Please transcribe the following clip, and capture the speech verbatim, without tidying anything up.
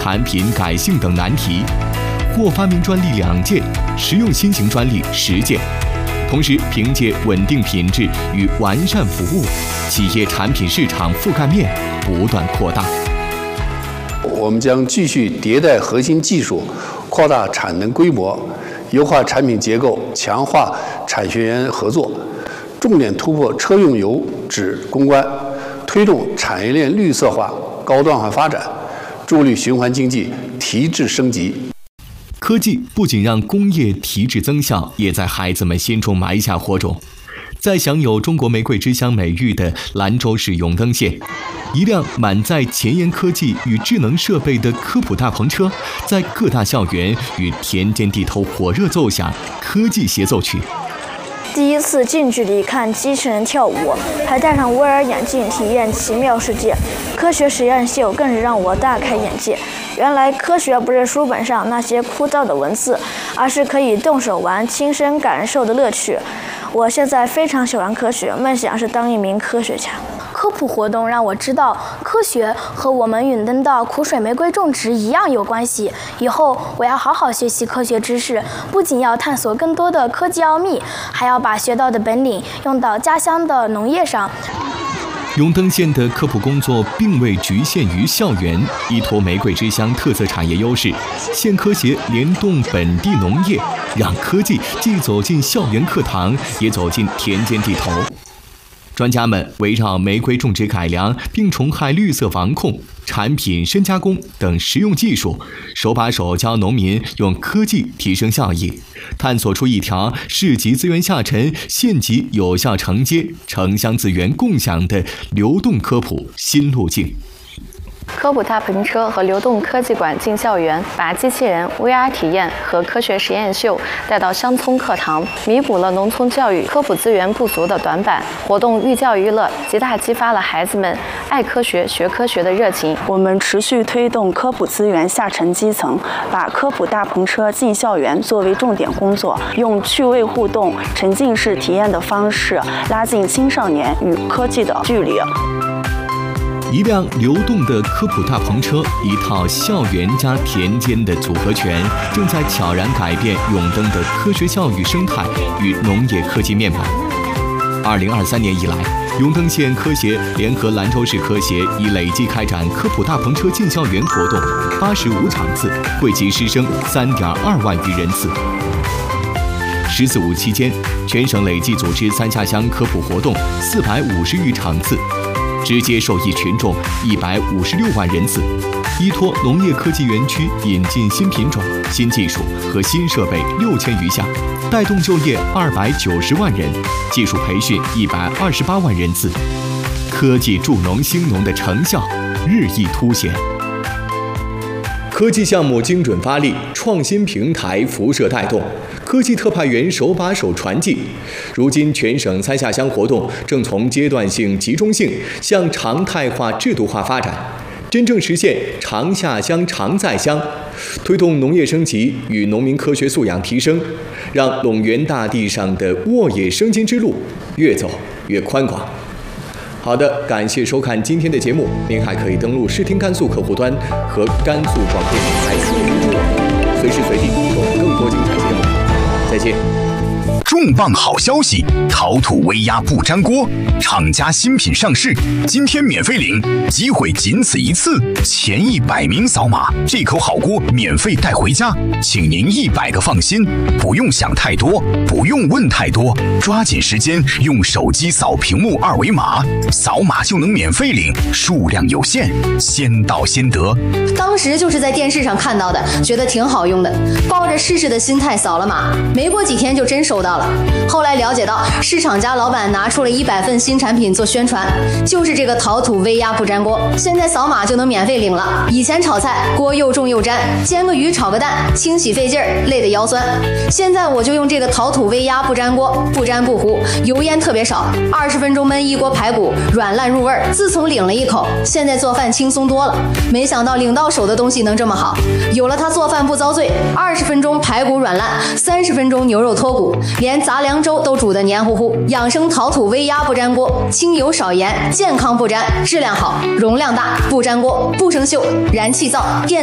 产品改性等难题，获发明专利两件，实用新型专利十件。同时，凭借稳定品质与完善服务，企业产品市场覆盖面不断扩大。 我们将继续迭代核心技术，扩大产能规模，优化产品结构，强化产学研合作，重点突破车用油脂攻关，推动产业链绿色化、高端化发展，助力循环经济提质升级。 科技不仅让工业提质增效，也在孩子们心中埋下火种。在享有中国玫瑰之乡美誉的兰州市永登县，一辆满载前沿科技与智能设备的科普大篷车，在各大校园与田间地头火热奏响科技协奏曲。 第一次近距离看机器人跳舞，还戴上 V R 眼镜体验奇妙世界。科学实验秀更是让我大开眼界。原来科学不是书本上那些枯燥的文字，而是可以动手玩、亲身感受的乐趣。我现在非常喜欢科学，梦想是当一名科学家。 科普活动让我知道，科学和我们永登的苦水玫瑰种植一样有关系。以后我要好好学习科学知识，不仅要探索更多的科技奥秘，还要把学到的本领用到家乡的农业上。 永登县的科普工作并未局限于校园，依托玫瑰之乡特色产业优势，县科协联动本地农业，让科技既走进校园课堂，也走进田间地头。专家们围绕玫瑰种植改良、病虫害绿色防控、产品深加工等实用技术，手把手教农民用科技提升效益，探索出一条市级资源下沉、县级有效承接、城乡资源共享的流动科普新路径。 科普大篷车和流动科技馆进校园，把机器人、V R 体验和科学实验秀带到乡村课堂，弥补了农村教育科普资源不足的短板。活动寓教于乐，极大激发了孩子们爱科学、学科学的热情。 我们持续推动科普资源下沉基层，把科普大篷车进校园作为重点工作，用趣味互动、沉浸式体验的方式，拉近青少年与科技的距离。 一辆流动的科普大篷车，一套校园加田间的组合拳，正在悄然改变永登的科学教育生态与农业科技面貌。二零二三年以来，永登县科协联合兰州市科协已累计开展科普大篷车进校园活动八十五场次，惠及师生三点二万余人次。十四五期间，全省累计组织三下乡科普活动四百五十余场次，直接受益群众一百五十六万人次，依托农业科技园区引进新品种、新技术和新设备六千余项，带动就业二百九十万人，技术培训一百二十八万人次，科技助农兴农的成效日益凸显。科技项目精准发力，创新平台辐射带动，科技特派员手把手传递。如今，全省三下乡活动正从阶段性、集中性向常态化、制度化发展，真正实现常下乡、常在乡，推动农业升级与农民科学素养提升，让陇源大地上的沃野生金之路越走越宽广。好的，感谢收看今天的节目。您还可以登录视听甘肃客户端和甘肃广播电台新闻中网，随时随地收看更多精彩节目。再见。 重磅好消息！陶土微压不粘锅厂家新品上市，今天免费领，机会仅此一次，前一百名扫码，这口好锅免费带回家，请您一百个放心，不用想太多，不用问太多，抓紧时间用手机扫屏幕二维码，扫码就能免费领，数量有限，先到先得。 当时就是在电视上看到的，觉得挺好用的，抱着试试的心态扫了码，没过几天就真收到了。后来了解到，市场家老板拿出了一百份新产品做宣传，就是这个陶土微压不粘锅，现在扫码就能免费领了。以前炒菜锅又重又粘，煎个鱼炒个蛋清洗费劲儿，累得腰酸。现在我就用这个陶土微压不粘锅，不粘不糊，油烟特别少，二十分钟焖一锅排骨，软烂入味儿。自从领了一口，现在做饭轻松多了。没想到领到手的东西能这么好，有了它做饭不遭罪，二十分钟排骨软烂，三十分钟牛肉脱骨，连杂粮粥都煮得黏糊糊。养生陶土微压不粘锅，清油少盐，健康不粘，质量好，容量大，不粘锅，不生锈，燃气灶，电